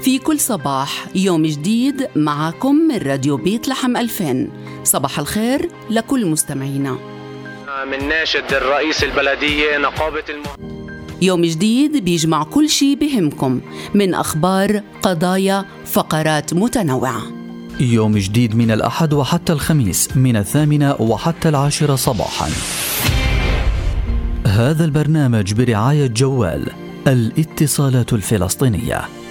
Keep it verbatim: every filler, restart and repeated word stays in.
في كل صباح يوم جديد معكم من راديو بيت لحم ألفين. صباح الخير لكل مستمعينا. من ناشد الرئيس البلدية نقابة الم... يوم جديد بيجمع كل شي بهمكم من أخبار، قضايا، فقرات متنوعة. يوم جديد من الأحد وحتى الخميس من الثامنة وحتى العاشرة صباحا. هذا البرنامج برعاية جوال الاتصالات الفلسطينية.